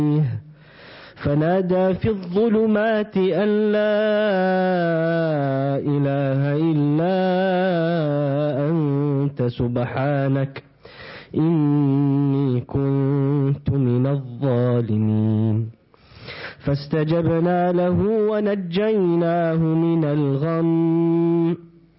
فنادى في الظلمات أن لا إله إلا أنت سبحانك إني كنت من الظالمين فاستجبنا له ونجيناه من الغم